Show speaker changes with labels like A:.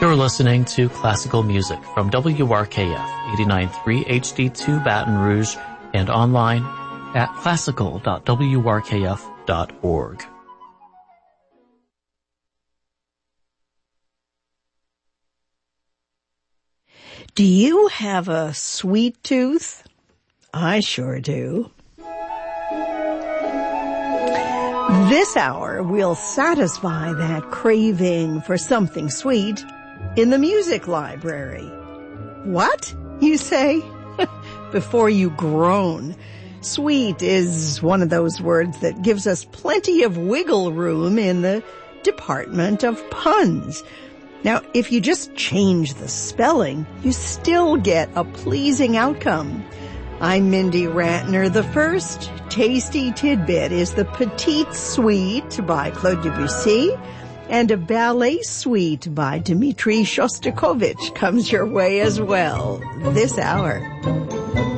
A: You're listening to classical music from WRKF 89.3 HD2 Baton Rouge and online at classical.wrkf.org.
B: Do you have a sweet tooth? I sure do. This hour, we'll satisfy that craving for something sweet in the music library. What, you say? Before you groan. Sweet is one of those words that gives us plenty of wiggle room in the department of puns. Now, if you just change the spelling, you still get a pleasing outcome. I'm Mindy Rantner. The first tasty tidbit is the Petite Suite by Claude Debussy, and a ballet suite by Dmitri Shostakovich comes your way as well this hour.